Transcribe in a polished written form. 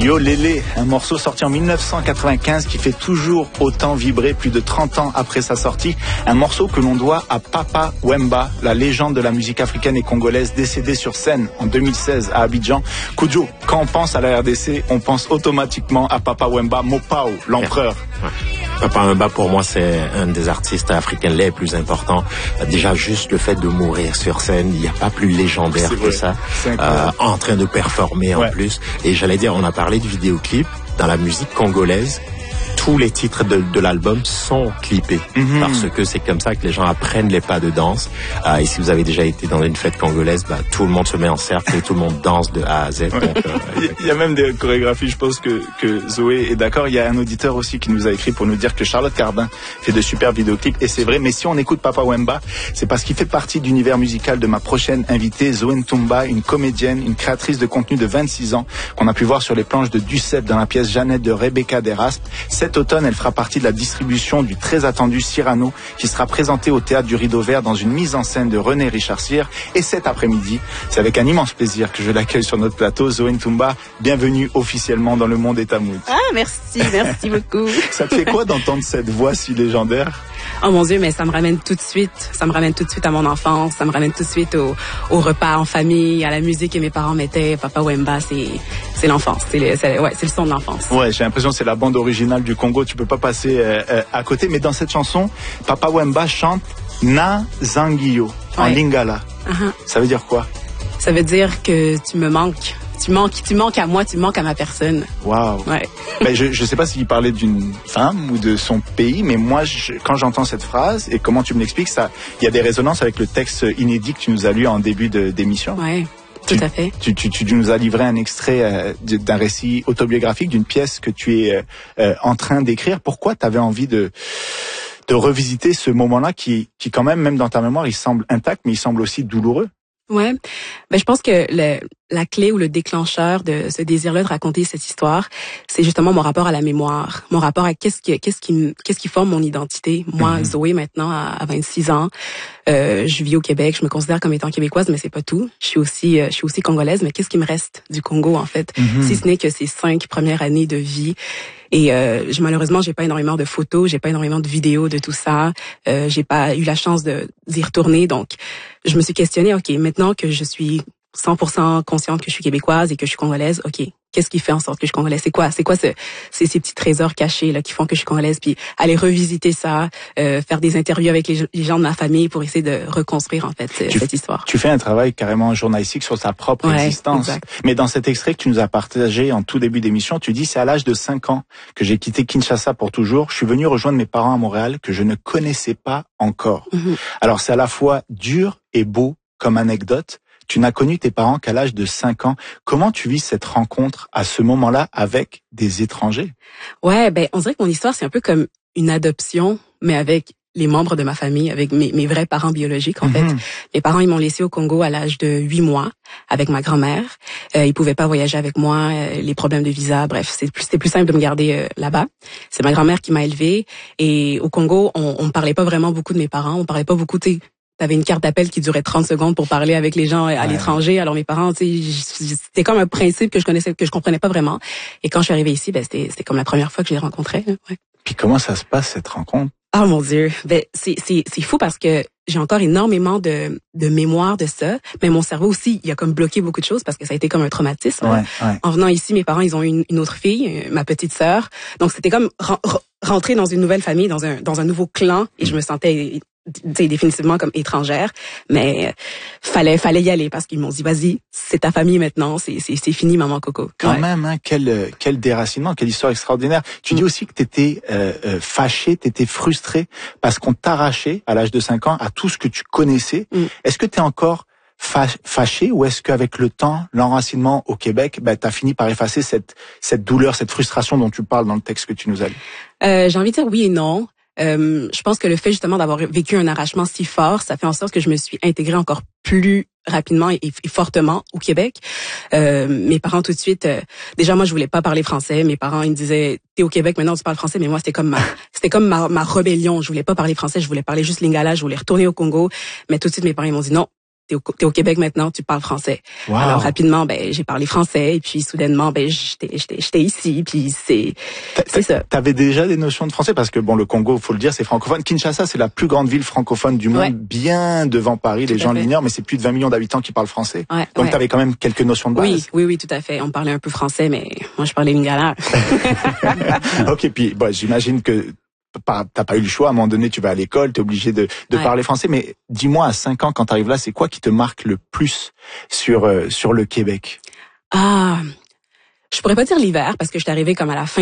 Yo Lélé, un morceau sorti en 1995 qui fait toujours autant vibrer plus de 30 ans après sa sortie. Un morceau que l'on doit à Papa Wemba, la légende de la musique africaine et congolaise décédée sur scène en 2016 à Abidjan. Koudjo, quand on pense à la RDC, on pense automatiquement à Papa Wemba, Mopao, l'empereur. Ouais. Papa Wemba, pour moi, c'est un des artistes africains les plus importants. Déjà, juste le fait de mourir sur scène, il n'y a pas plus légendaire que ça. En train de performer en plus. Et j'allais dire, on a parlé du vidéoclip. Dans la musique congolaise, tous les titres de l'album sont clippés parce que c'est comme ça que les gens apprennent les pas de danse. Et si vous avez déjà été dans une fête congolaise, tout le monde se met en cercle et tout le monde danse de A à Z. Donc, il y a même des chorégraphies, je pense que Zoé est d'accord. Il y a un auditeur aussi qui nous a écrit pour nous dire que Charlotte Cardin fait de super vidéoclips et c'est vrai. Mais si on écoute Papa Wemba, c'est parce qu'il fait partie de l'univers musical de ma prochaine invitée, Zoé Ntumba, une comédienne, une créatrice de contenu de 26 ans qu'on a pu voir sur les planches de Duceppe dans la pièce Jeannette de Rebecca Deraspe. Cet automne, elle fera partie de la distribution du très attendu Cyrano qui sera présenté au Théâtre du Rideau Vert dans une mise en scène de René Richard Cyr. Et cet après-midi, c'est avec un immense plaisir que je l'accueille sur notre plateau. Zoé Ntumba, bienvenue officiellement dans Le Monde est à Mood. Ah, merci beaucoup. Ça te fait quoi d'entendre cette voix si légendaire? Oh mon Dieu, mais ça me ramène tout de suite à mon enfance, ça me ramène tout de suite au repas en famille, à la musique que mes parents mettaient. Papa Wemba, c'est l'enfance, c'est le son de l'enfance. Ouais, j'ai l'impression que c'est la bande originale du Congo, tu peux pas passer à côté. Mais dans cette chanson, Papa Wemba chante Na Zangio en lingala. Ça veut dire quoi? Ça veut dire que tu me manques. Tu manques à moi, tu manques à ma personne. Waouh. Ouais. Ben je sais pas s'il parlait d'une femme ou de son pays, mais moi, quand j'entends cette phrase et comment tu me l'expliques, il y a des résonances avec le texte inédit que tu nous as lu en début d'émission. Ouais. Tout à fait. Tu nous as livré un extrait d'un récit autobiographique, d'une pièce que tu es en train d'écrire. Pourquoi tu avais envie de revisiter ce moment-là qui quand même dans ta mémoire, il semble intact, mais il semble aussi douloureux? Ouais. Ben, je pense que la clé ou le déclencheur de ce désir-là de raconter cette histoire, c'est justement mon rapport à la mémoire, mon rapport à qu'est-ce qui forme mon identité. Moi, Zoé, maintenant, à 26 ans, je vis au Québec, je me considère comme étant québécoise, mais c'est pas tout. Je suis aussi congolaise, mais qu'est-ce qui me reste du Congo, en fait? Si ce n'est que ces 5 premières années de vie. Et malheureusement, j'ai pas énormément de photos, j'ai pas énormément de vidéos de tout ça. J'ai pas eu la chance d'y retourner, donc je me suis questionnée, OK, maintenant que je suis 100% consciente que je suis québécoise et que je suis congolaise, OK, qu'est-ce qui fait en sorte que je suis congolaise? C'est quoi ces petits trésors cachés là qui font que je suis congolaise? Puis aller revisiter ça, faire des interviews avec les gens de ma famille pour essayer de reconstruire en fait cette histoire. Tu fais un travail carrément journalistique sur sa propre existence. Exact. Mais dans cet extrait que tu nous as partagé en tout début d'émission, tu dis c'est à l'âge de 5 ans que j'ai quitté Kinshasa pour toujours. Je suis venu rejoindre mes parents à Montréal que je ne connaissais pas encore. Alors c'est à la fois dur et beau comme anecdote. Tu n'as connu tes parents qu'à l'âge de 5 ans. Comment tu vis cette rencontre à ce moment-là avec des étrangers? Ouais, ben on dirait que mon histoire, c'est un peu comme une adoption, mais avec les membres de ma famille, avec mes vrais parents biologiques, en fait. Mes parents, ils m'ont laissé au Congo à l'âge de 8 mois avec ma grand-mère. Ils pouvaient pas voyager avec moi, les problèmes de visa, bref, c'était plus simple de me garder là-bas. C'est ma grand-mère qui m'a élevée. Et au Congo, on parlait pas vraiment beaucoup de mes parents. On parlait pas beaucoup, t'avais une carte d'appel qui durait 30 secondes pour parler avec les gens à l'étranger. Alors mes parents, c'était comme un principe que je comprenais pas vraiment. Et quand je suis arrivée ici, c'était comme la première fois que je les rencontrais. Ouais. Puis comment ça se passe cette rencontre? Oh mon Dieu, c'est fou parce que j'ai encore énormément de mémoire de ça, mais mon cerveau aussi, il a comme bloqué beaucoup de choses parce que ça a été comme un traumatisme. En venant ici, mes parents, ils ont eu une autre fille, ma petite sœur. Donc c'était comme rentrer dans une nouvelle famille, dans un nouveau clan, et je me sentais définitivement comme étrangère, mais fallait y aller parce qu'ils m'ont dit vas-y, c'est ta famille maintenant, c'est fini maman Coco. Quand même, hein, quel déracinement, quelle histoire extraordinaire. Tu dis aussi que t'étais fâché, t'étais frustré parce qu'on t'arrachait à l'âge de 5 ans à tout ce que tu connaissais. Est-ce que t'es encore fâché ou est-ce qu'avec le temps, l'enracinement au Québec, t'as fini par effacer cette douleur, cette frustration dont tu parles dans le texte que tu nous as lu? J'ai envie de dire oui et non. Je pense que le fait justement d'avoir vécu un arrachement si fort, ça fait en sorte que je me suis intégrée encore plus rapidement et fortement au Québec. Mes parents tout de suite, déjà moi je voulais pas parler français. Mes parents ils me disaient t'es au Québec maintenant tu parles français, mais moi c'était comme ma rébellion. Je voulais pas parler français, je voulais parler juste lingala, je voulais retourner au Congo. Mais tout de suite mes parents ils m'ont dit non. t'es au Québec maintenant, tu parles français. Wow. Alors rapidement, j'ai parlé français, et puis soudainement, j'étais ici, puis c'est ça. T'avais déjà des notions de français, parce que bon, le Congo, faut le dire, c'est francophone. Kinshasa, c'est la plus grande ville francophone du monde, bien devant Paris. Les gens l'ignorent, mais c'est plus de 20 millions d'habitants qui parent français. Donc t'avais quand même quelques notions de base. Oui, tout à fait. On parlait un peu français, mais moi je parlais lingala. Ok, puis j'imagine que t'as pas eu le choix. À un moment donné, tu vas à l'école, t'es obligé de parler français. Mais dis-moi, à 5 ans, quand t'arrives là, c'est quoi qui te marque le plus sur le Québec? Je pourrais pas dire l'hiver, parce que je suis arrivée comme à la fin